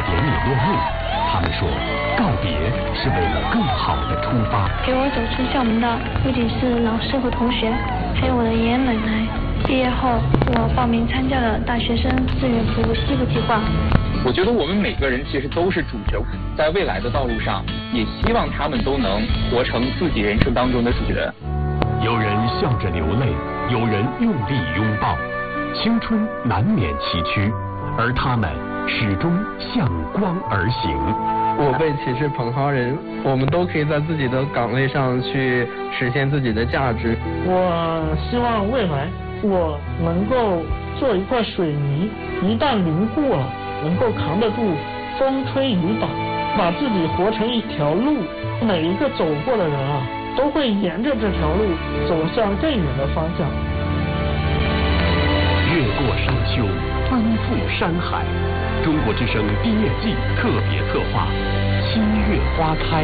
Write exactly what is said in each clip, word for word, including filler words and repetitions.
典礼落幕，他们说告别是为了更好的出发。 陪我走出校门的不仅是老师和同学，还有我的爷爷奶奶。毕业后，我报名参加了大学生志愿服务西部计划。 我觉得我们每个人其实都是主角，在未来的道路上，也希望他们都能活成自己人生当中的主角。 有人笑着流泪，有人用力拥抱，青春难免崎岖，而他们始终向光而行。 我被歧视捧好人，我们都可以在自己的岗位上去实现自己的价值。 我希望未来我能够做一块水泥，一旦凝固了，能够扛得住风吹雨打，把自己活成一条路。每一个走过的人啊，都会沿着这条路走向更远的方向。 越过山丘，奔赴山海。中国之声毕业季特别策划，七月花开。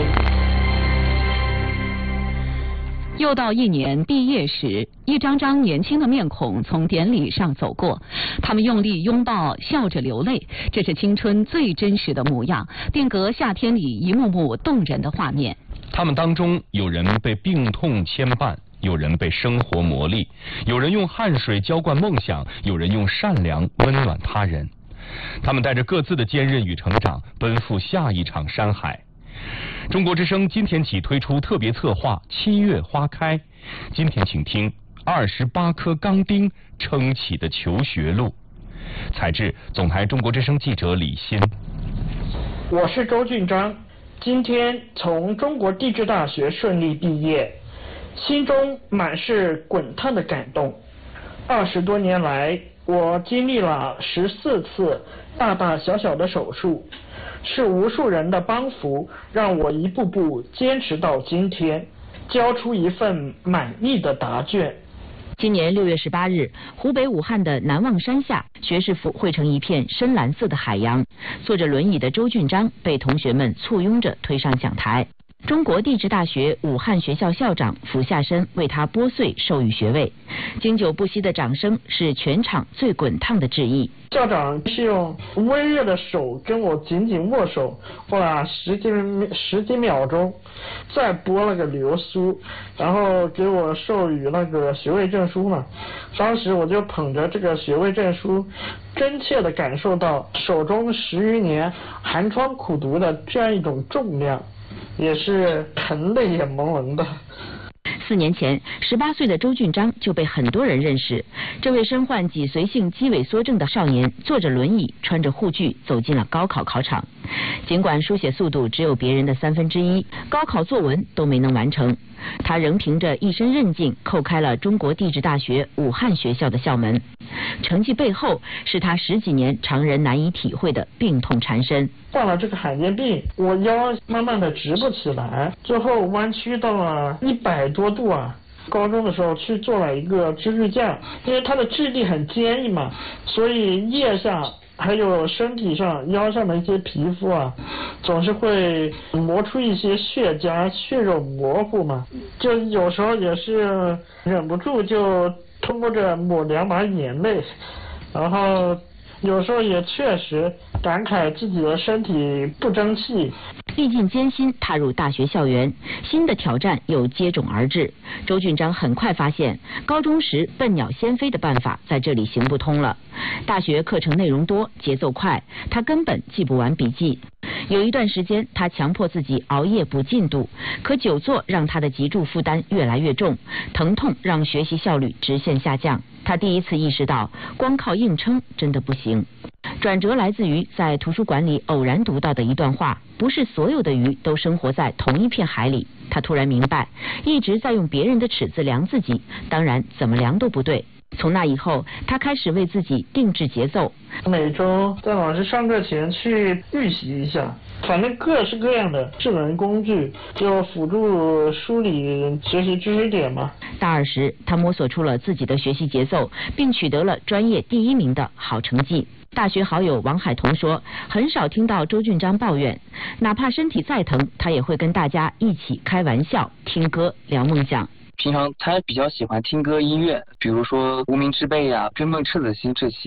又到一年毕业时，一张张年轻的面孔从典礼上走过，他们用力拥抱，笑着流泪，这是青春最真实的模样，定格夏天里一幕幕动人的画面。 他们当中有人被病痛牵绊，有人被生活磨砺，有人用汗水浇灌梦想，有人用善良温暖他人。他们带着各自的坚韧与成长，奔赴下一场山海。中国之声今天起推出特别策划《七月花开》，今天请听二十八颗钢钉撑起的求学路。采制总台中国之声记者李欣。 我是周俊章，今天从中国地质大学顺利毕业，心中满是滚烫的感动。二十多年来，我经历了十四次大大小小的手术，是无数人的帮扶，让我一步步坚持到今天，交出一份满意的答卷。 今年六月十八日，湖北武汉的南望山下，学士服汇成一片深蓝色的海洋。坐着轮椅的周俊章被同学们簇拥着推上讲台。中国地质大学武汉学校校长俯下身为他拨穗授予学位，经久不息的掌声是全场最滚烫的致意。 校长是用温热的手跟我紧紧握手，握了十几十几秒钟，再拨了个流苏，然后给我授予那个学位证书嘛。当时我就捧着这个学位证书，真切地感受到手中十余年寒窗苦读的这样一种重量，也是很泪眼朦胧的。 四年前，十八岁的周俊章就被很多人认识。这位身患脊髓性肌萎缩症的少年，坐着轮椅，穿着护具走进了高考考场。尽管书写速度只有别人的三分之一，高考作文都没能完成，他仍凭着一身韧劲叩开了中国地质大学武汉学校的校门。成绩背后是他十几年常人难以体会的病痛缠身。 患了这个罕见病，我腰慢慢的直不起来，最后弯曲到了一百多度啊。高中的时候去做了一个支支架，因为它的质地很坚硬嘛，所以腋下还有身体上腰上的一些皮肤啊，总是会磨出一些血痂，血肉模糊嘛，就有时候也是忍不住就通过着抹两把眼泪，然后有时候也确实感慨自己的身体不争气。 历尽艰辛踏入大学校园，新的挑战又接踵而至。周俊章很快发现，高中时笨鸟先飞的办法在这里行不通了。大学课程内容多，节奏快，他根本记不完笔记。有一段时间，他强迫自己熬夜补进度，可久坐让他的脊柱负担越来越重，疼痛让学习效率直线下降。他第一次意识到，光靠硬撑真的不行。转折来自于在图书馆里偶然读到的一段话：不是所有的鱼都生活在同一片海里。他突然明白，一直在用别人的尺子量自己，当然怎么量都不对。从那以后，他开始为自己定制节奏， 每周在老师上课前去预习一下，反正各式各样的智能工具就辅助梳理学习知识点嘛。 大二时，他摸索出了自己的学习节奏，并取得了专业第一名的好成绩。大学好友王海彤说，很少听到周俊章抱怨，哪怕身体再疼，他也会跟大家一起开玩笑、听歌、聊梦想。 平常他比较喜欢听歌音乐，比如说无名之辈呀、追梦赤子心这些，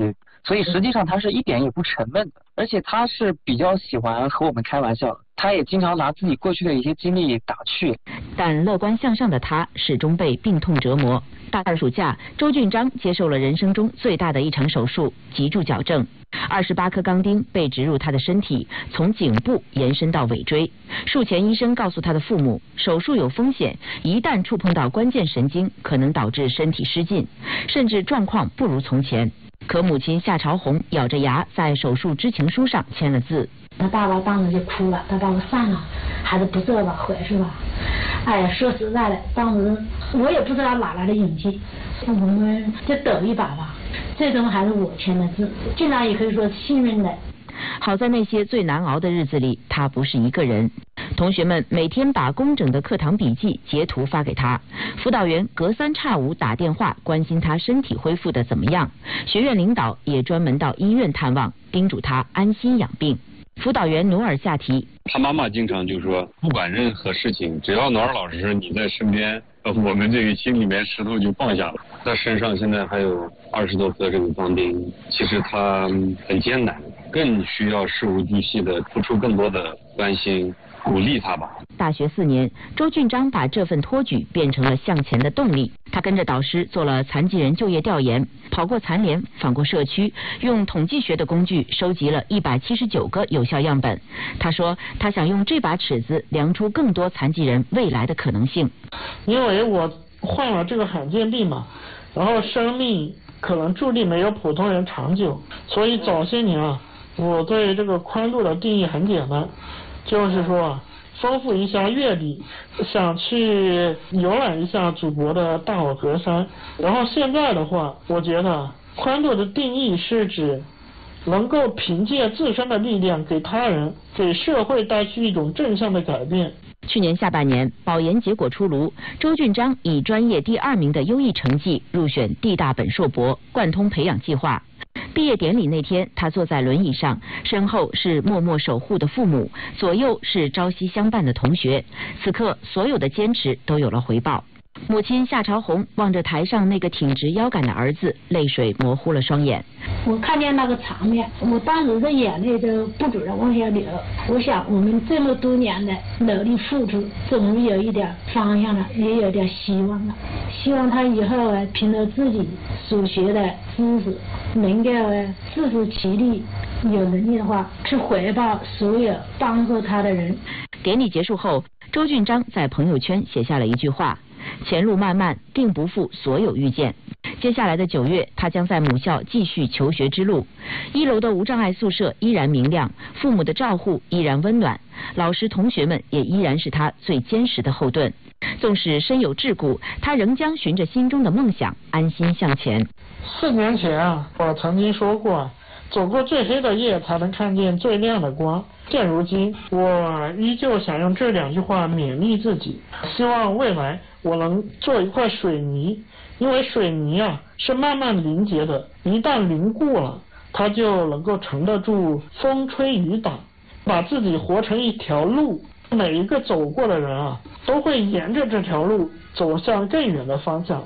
所以实际上他是一点也不沉闷的，而且他是比较喜欢和我们开玩笑，他也经常拿自己过去的一些经历打趣。 但乐观向上的他始终被病痛折磨。大二暑假，周俊章接受了人生中最大的一场手术——脊柱矫正。二十八颗钢钉被植入他的身体，从颈部延伸到尾椎。术前医生告诉他的父母，手术有风险，一旦触碰到关键神经，可能导致身体失禁，甚至状况不如从前。可母亲夏朝红咬着牙在手术知情书上签了字。 他爸爸当时就哭了，他爸爸算了，孩子不这吧回是吧？哎呀，说实在的，当时我也不知道哪来的勇气，我们就赌一把吧。最终还是我签的字，竟然也可以说幸运的。 好在那些最难熬的日子里，他不是一个人。同学们每天把工整的课堂笔记截图发给他，辅导员隔三差五打电话关心他身体恢复的怎么样，学院领导也专门到医院探望，叮嘱他安心养病。辅导员努尔下提， 他妈妈经常就说，不管任何事情，只要努尔老师你在身边，我们这个心里面石头就放下了。他身上现在还有二十多颗这个钢钉，其实他很艰难，更需要事无巨细的付出更多的关心，鼓励他吧。 大学四年，周俊章把这份托举变成了向前的动力。他跟着导师做了残疾人就业调研，跑过残联，访过社区，用统计学的工具收集了一百七十九个有效样本。他说，他想用这把尺子量出更多残疾人未来的可能性。 因为我患了这个罕见病嘛，然后生命可能注定没有普通人长久，所以早些年啊，我对这个宽度的定义很简单，就是说丰富一下阅历，想去游览一下祖国的大好河山。然后现在的话，我觉得宽度的定义是指能够凭借自身的力量给他人、给社会带去一种正向的改变。 去年下半年，保研结果出炉，周俊章以专业第二名的优异成绩入选地大本硕博贯通培养计划。毕业典礼那天，他坐在轮椅上，身后是默默守护的父母，左右是朝夕相伴的同学。此刻，所有的坚持都有了回报。母亲夏朝红望着台上那个挺直腰杆的儿子，泪水模糊了双眼。 我看见那个场面，我当时的眼泪就不住地往下流。我想，我们这么多年的努力付出，终于有一点方向了，也有点希望了。希望他以后啊，凭着自己所学的知识，能够自食其力，有能力的话，去回报所有帮助他的人。 典礼结束后，周俊章在朋友圈写下了一句话：前路漫漫，定不负所有遇见。接下来的九月，他将在母校继续求学之路。一楼的无障碍宿舍依然明亮，父母的照护依然温暖，老师同学们也依然是他最坚实的后盾。纵使身有桎梏，他仍将循着心中的梦想安心向前。 四年前啊，我曾经说过，走过最黑的夜，才能看见最亮的光。现如今，我依旧想用这两句话勉励自己，希望未来我能做一块水泥，因为水泥啊是慢慢凝结的，一旦凝固了，它就能够承得住风吹雨打，把自己活成一条路。每一个走过的人啊，都会沿着这条路走向更远的方向。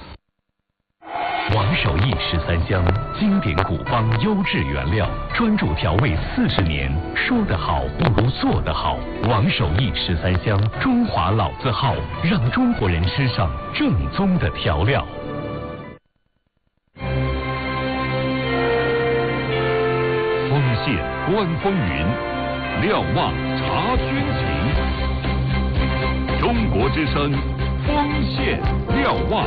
王守义十三香，经典古方优质原料，专注调味四十年，说得好不如做得好。王守义十三香，中华老字号，让中国人吃上正宗的调料。丰县观风云，瞭望察军情。中国之声，丰县瞭望。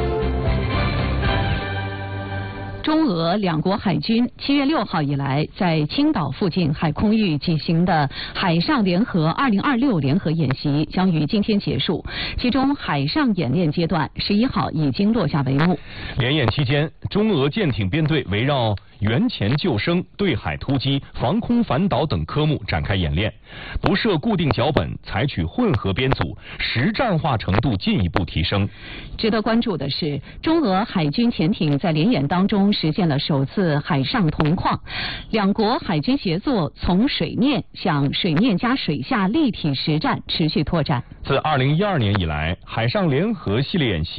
中俄两国海军七月六号以来在青岛附近海空域进行的海上联合二零二六联合演习将于今天结束，其中海上演练阶段十一号已经落下帷幕。 联演期间，中俄舰艇编队围绕援潜救生、对海突击、防空反导等科目展开演练，不设固定脚本，采取混合编组，实战化程度进一步提升。 值得关注的是，中俄海军潜艇在联演当中实现了首次海上同框，两国海军协作从水面向水面加水下立体实战持续拓展。 自二零一二年以来，海上联合系列演习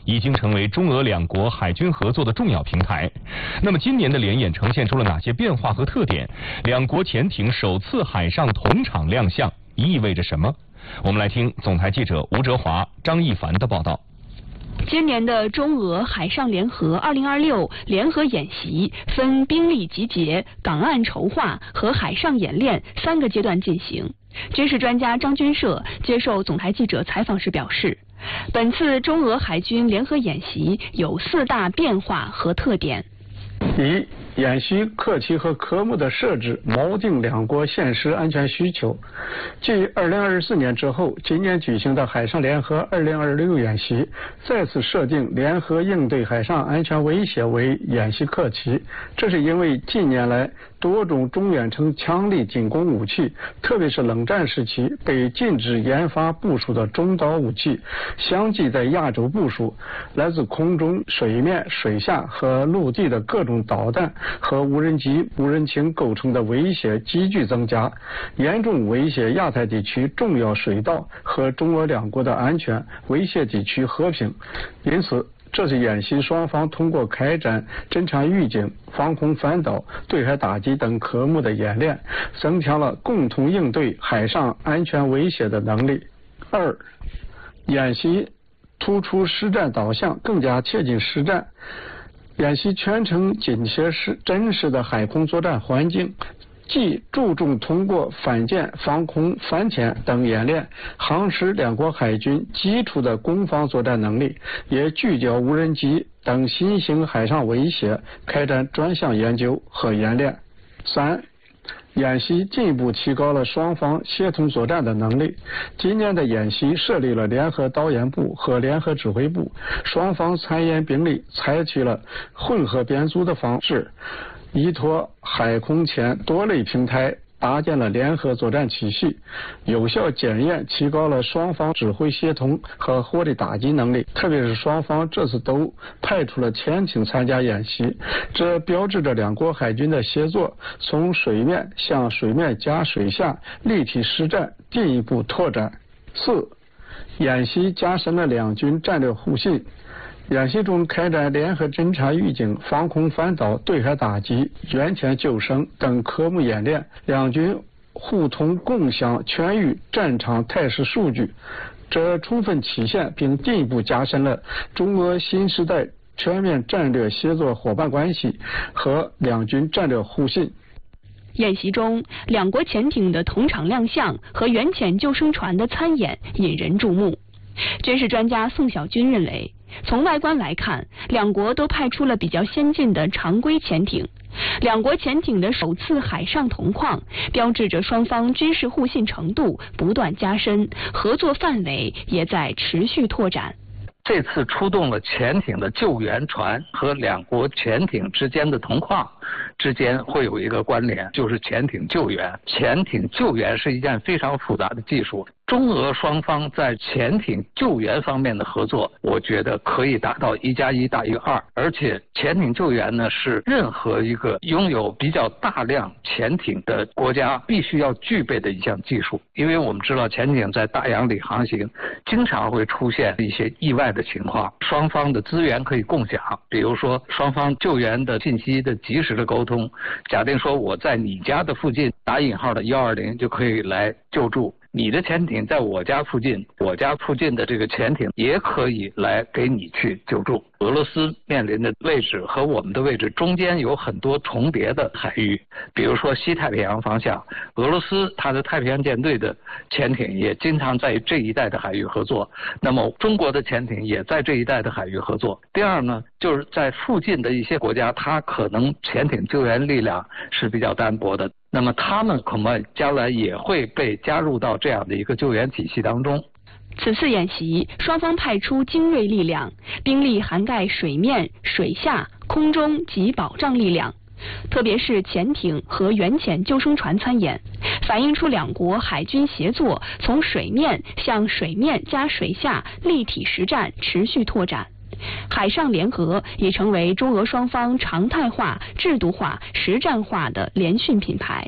已经成为中俄两国海军合作的重要平台。那么今年的联演呈现出了哪些变化和特点？两国潜艇首次海上同场亮相意味着什么？我们来听总台记者吴哲华、张一凡的报道。 今年的中俄海上联合二零二六联合演习分兵力集结、港岸筹划和海上演练三个阶段进行。军事专家张军社接受总台记者采访时表示，本次中俄海军联合演习有四大变化和特点。 一、演习课题和科目的设置锚定两国现实安全需求。继二零二四年之后，今年举行的海上联合二零二六演习再次设定联合应对海上安全威胁为演习课题。这是因为近年来多种中远程强力进攻武器，特别是冷战时期被禁止研发部署的中导武器，相继在亚洲部署，来自空中、水面、水下和陆地的各种导弹和无人机、无人艇构成的威胁急剧增加，严重威胁亚太地区重要水道和中俄两国的安全，威胁地区和平。因此，这次演习双方通过开展侦察预警、防空反导、对海打击等科目的演练，增强了共同应对海上安全威胁的能力。二、演习突出实战导向，更加贴近实战。演习全程紧贴实真实的海空作战环境，既注重通过反舰、防空、反潜等演练夯实两国海军基础的攻防作战能力，也聚焦无人机等新型海上威胁，开展专项研究和演练。三、演习进一步提高了双方协同作战的能力。今年的演习设立了联合导演部和联合指挥部，双方参演兵力采取了混合编组的方式，依托海空前多类平台，搭建了联合作战体系，有效检验提高了双方指挥协同和火力打击能力。特别是双方这次都派出了潜艇参加演习，这标志着两国海军的协作从水面向水面加水下立体实战进一步拓展。四、演习加深了两军战略互信。演习中开展联合侦察预警、防空反导、对海打击、远潜救生等科目演练，两军互通共享全域战场态势数据，这充分体现并进一步加深了中俄新时代全面战略协作伙伴关系和两军战略互信。 演习中，两国潜艇的同场亮相和远潜救生船的参演引人注目。军事专家宋小军认为，从外观来看，两国都派出了比较先进的常规潜艇。两国潜艇的首次海上同框，标志着双方军事互信程度不断加深，合作范围也在持续拓展。 这次出动了潜艇的救援船和两国潜艇之间的同框之间会有一个关联，就是潜艇救援。潜艇救援是一件非常复杂的技术，中俄双方在潜艇救援方面的合作，我觉得可以达到一加一大于二。而且潜艇救援呢，是任何一个拥有比较大量潜艇的国家必须要具备的一项技术。因为我们知道潜艇在大洋里航行，经常会出现一些意外的情况，双方的资源可以共享，比如说双方救援的信息的及时的沟通。假定说我在你家的附近打引号的一二零就可以来救助，你的潜艇在我家附近，我家附近的这个潜艇也可以来给你去救助。俄罗斯面临的位置和我们的位置中间有很多重叠的海域，比如说西太平洋方向，俄罗斯它的太平洋舰队的潜艇也经常在这一带的海域合作，那么中国的潜艇也在这一带的海域合作。第二呢，就是在附近的一些国家，它可能潜艇救援力量是比较单薄的，那么他们恐怕将来也会被加入到这样的一个救援体系当中。 此次演习，双方派出精锐力量，兵力涵盖水面、水下、空中及保障力量，特别是潜艇和远潜救生船参演，反映出两国海军协作从水面向水面加水下立体实战持续拓展。海上联合已成为中俄双方常态化、制度化、实战化的联训品牌。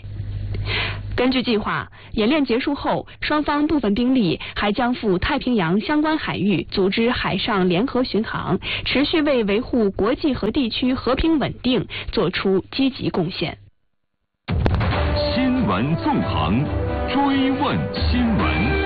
根据计划，演练结束后，双方部分兵力还将赴太平洋相关海域组织海上联合巡航，持续为维护国际和地区和平稳定做出积极贡献。 新闻纵横，追问新闻。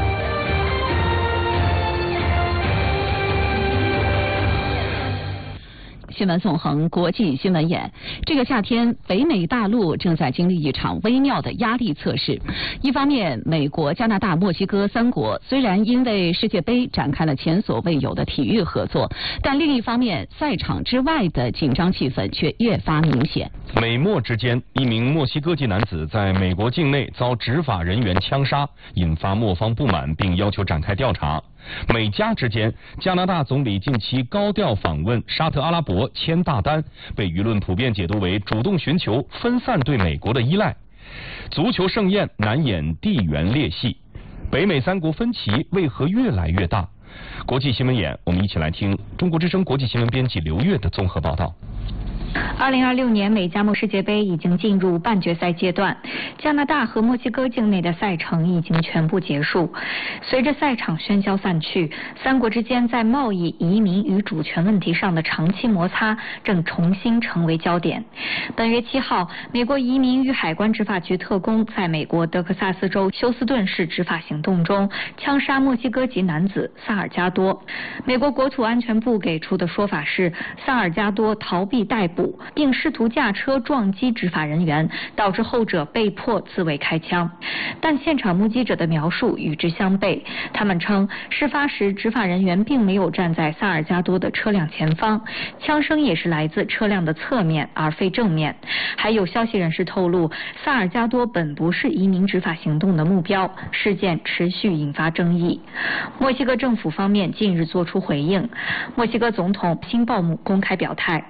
新闻纵横国际新闻眼，这个夏天，北美大陆正在经历一场微妙的压力测试。一方面，美国、加拿大、墨西哥三国虽然因为世界杯展开了前所未有的体育合作，但另一方面，赛场之外的紧张气氛却越发明显。 美墨之间，一名墨西哥籍男子在美国境内遭执法人员枪杀，引发墨方不满，并要求展开调查。美加之间，加拿大总理近期高调访问沙特阿拉伯签大单，被舆论普遍解读为主动寻求分散对美国的依赖。足球盛宴难掩地缘裂隙，北美三国分歧为何越来越大？国际新闻眼，我们一起来听中国之声国际新闻编辑刘越的综合报道。 二零二六年美加墨世界杯已经进入半决赛阶段，加拿大和墨西哥境内的赛程已经全部结束。随着赛场喧嚣散去，三国之间在贸易、移民与主权问题上的长期摩擦正重新成为焦点。本月七号，美国移民与海关执法局特工在美国德克萨斯州休斯顿市执法行动中枪杀墨西哥籍男子萨尔加多。美国国土安全部给出的说法是，萨尔加多逃避逮捕，并试图驾车撞击执法人员，导致后者被迫自卫开枪。但现场目击者的描述与之相悖，他们称事发时执法人员并没有站在萨尔加多的车辆前方，枪声也是来自车辆的侧面而非正面。还有消息人士透露，萨尔加多本不是移民执法行动的目标，事件持续引发争议。墨西哥政府方面近日作出回应，墨西哥总统辛鲍姆公开表态，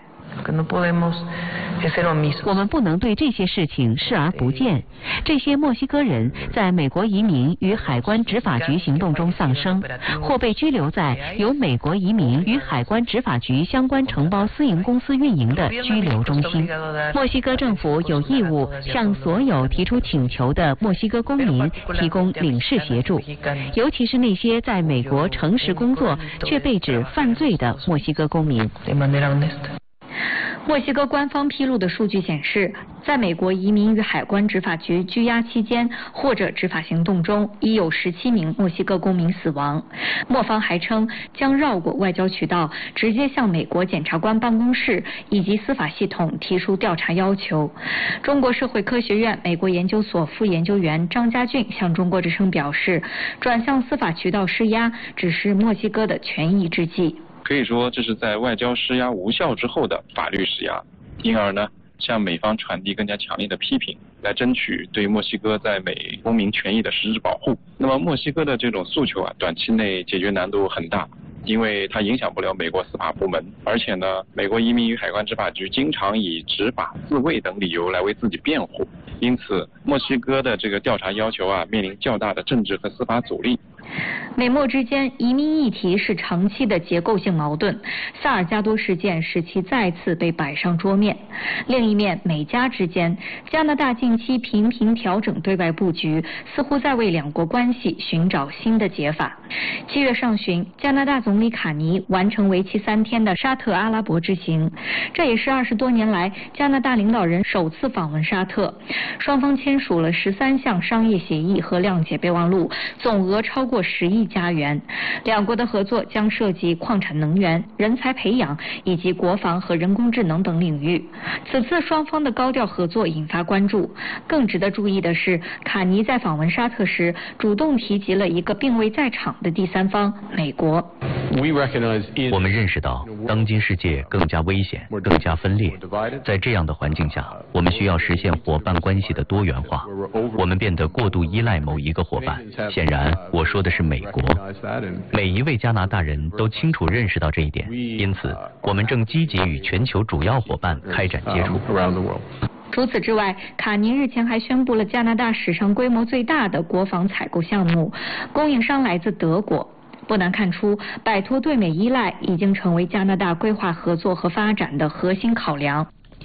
我们不能对这些事情视而不见。这些墨西哥人在美国移民与海关执法局行动中丧生，或被拘留在由美国移民与海关执法局相关承包私营公司运营的拘留中心。墨西哥政府有义务向所有提出请求的墨西哥公民提供领事协助，尤其是那些在美国诚实工作却被指犯罪的墨西哥公民。 墨西哥官方披露的数据显示，在美国移民与海关执法局拘押期间或者执法行动中，已有十七名墨西哥公民死亡。墨方还称将绕过外交渠道，直接向美国检察官办公室以及司法系统提出调查要求。中国社会科学院美国研究所副研究员张家俊向中国之声表示，转向司法渠道施压只是墨西哥的权宜之计。 可以说这是在外交施压无效之后的法律施压，因而呢向美方传递更加强烈的批评，来争取对墨西哥在美公民权益的实质保护。那么墨西哥的这种诉求啊，短期内解决难度很大，因为它影响不了美国司法部门，而且呢美国移民与海关执法局经常以执法自卫等理由来为自己辩护，因此墨西哥的这个调查要求啊面临较大的政治和司法阻力。 美墨之间移民议题是长期的结构性矛盾，萨尔加多事件使其再次被摆上桌面。另一面，美加之间，加拿大近期频频调整对外布局，似乎在为两国关系寻找新的解法。七月上旬，加拿大总理卡尼完成为期三天的沙特阿拉伯之行，这也是二十多年来加拿大领导人首次访问沙特。双方签署了十三项商业协议和谅解备忘录，总额超过十亿加元。两国的合作将涉及矿产能源、人才培养以及国防和人工智能等领域。此次双方的高调合作引发关注。更值得注意的是，卡尼在访问沙特时主动提及了一个并未在场的第三方——美国。 我们认识到，当今世界更加危险、更加分裂。在这样的环境下，我们需要实现伙伴关系的多元化。我们变得过度依赖某一个伙伴。显然，我说的是美国。每一位加拿大人都清楚认识到这一点，因此，我们正积极与全球主要伙伴开展接触。 除此之外，卡尼日前还宣布了加拿大史上规模最大的国防采购项目，供应商来自德国。不难看出，摆脱对美依赖已经成为加拿大规划合作和发展的核心考量。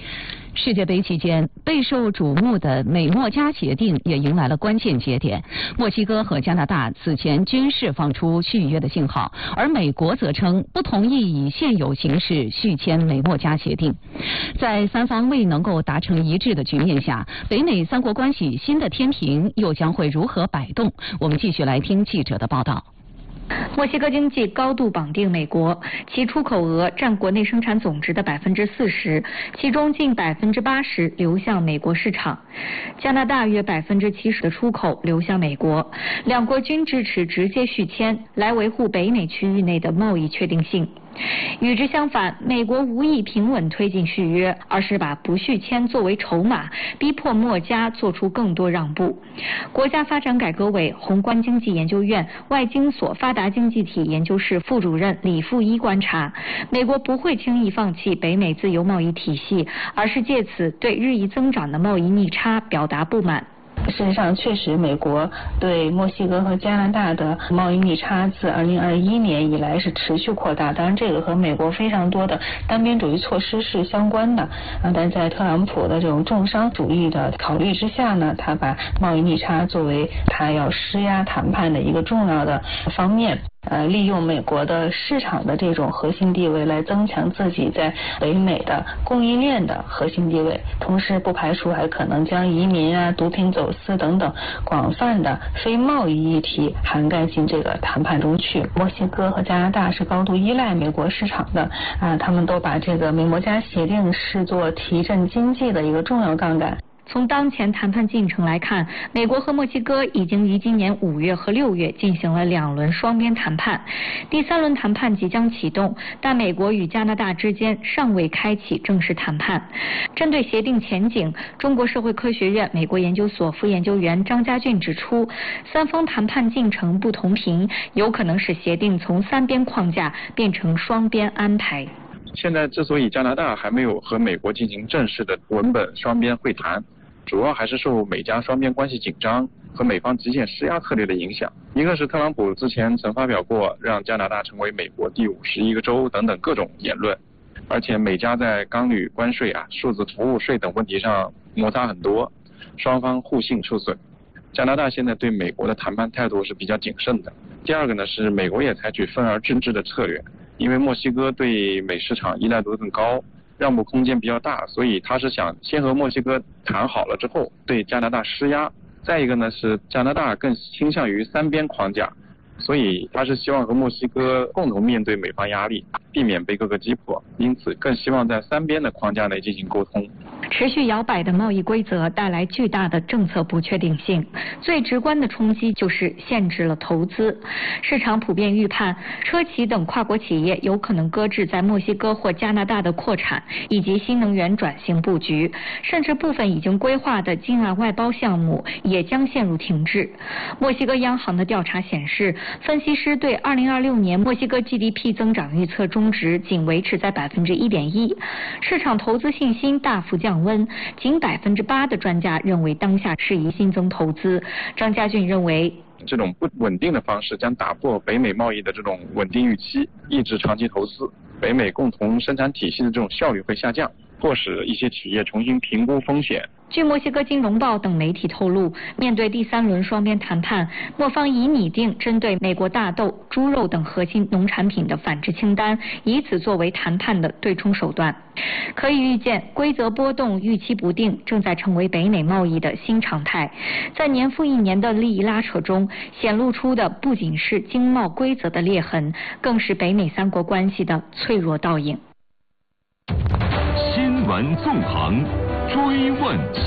世界杯期间，备受瞩目的美墨加协定也迎来了关键节点。墨西哥和加拿大此前均释放出续约的信号，而美国则称不同意以现有形式续签美墨加协定。在三方未能够达成一致的局面下，北美三国关系新的天平又将会如何摆动？我们继续来听记者的报道。 墨西哥经济高度绑定美国，其出口额占国内生产总值的百分之四十，其中近百分之八十流向美国市场。加拿大约百分之七十的出口流向美国，两国均支持直接续签，来维护北美区域内的贸易确定性。与之相反，美国无意平稳推进续约，而是把不续签作为筹码，逼迫墨加做出更多让步。国家发展改革委宏观经济研究院外经所发达经济体研究室副主任李富一观察，美国不会轻易放弃北美自由贸易体系，而是借此对日益增长的贸易逆差表达不满。 事实上，确实，美国对墨西哥和加拿大的贸易逆差自二零二一年以来是持续扩大。当然，这个和美国非常多的单边主义措施是相关的。啊，但在特朗普的这种重商主义的考虑之下呢，他把贸易逆差作为他要施压谈判的一个重要的方面。呃，利用美国的市场的这种核心地位来增强自己在北美的供应链的核心地位，同时不排除还可能将移民啊、毒品走私等等广泛的非贸易议题涵盖进这个谈判中去。墨西哥和加拿大是高度依赖美国市场的啊，他们都把这个美墨加协定视作提振经济的一个重要杠杆。 从当前谈判进程来看，美国和墨西哥已经于今年五月和六月进行了两轮双边谈判，第三轮谈判即将启动，但美国与加拿大之间尚未开启正式谈判。针对协定前景，中国社会科学院美国研究所副研究员张家俊指出，三方谈判进程不同频，有可能使协定从三边框架变成双边安排。 现在之所以加拿大还没有和美国进行正式的文本双边会谈，主要还是受美加双边关系紧张和美方极限施压策略的影响。一个是特朗普之前曾发表过让加拿大成为美国第五十一个州等等各种言论，而且美加在钢铝关税啊、数字服务税等问题上摩擦很多，双方互信受损。加拿大现在对美国的谈判态度是比较谨慎的。第二个呢是美国也采取分而治之的策略，因为墨西哥对美市场依赖度更高，让步空间比较大，所以他是想先和墨西哥谈好了之后对加拿大施压。再一个呢是加拿大更倾向于三边框架，所以他是希望和墨西哥共同面对美方压力，避免被各个击破，因此更希望在三边的框架内进行沟通。 持续摇摆的贸易规则带来巨大的政策不确定性，最直观的冲击就是限制了投资。市场普遍预判，车企等跨国企业有可能搁置在墨西哥或加拿大的扩产以及新能源转型布局，甚至部分已经规划的境外外包项目也将陷入停滞。墨西哥央行的调查显示，分析师对二零二六年墨西哥 G D P 增长预测中值仅维持在百分之一点一，市场投资信心大幅降温，仅百分之八的专家认为当下适宜新增投资。张家俊认为， 这种不稳定的方式将打破北美贸易的这种稳定预期，抑制长期投资，北美共同生产体系的这种效率会下降，迫使一些企业重新评估风险。 据墨西哥金融报等媒体透露，面对第三轮双边谈判，墨方已拟定针对美国大豆、猪肉等核心农产品的反制清单，以此作为谈判的对冲手段。可以预见，规则波动、预期不定正在成为北美贸易的新常态。在年复一年的利益拉扯中，显露出的不仅是经贸规则的裂痕，更是北美三国关系的脆弱倒影。 新闻纵横，追问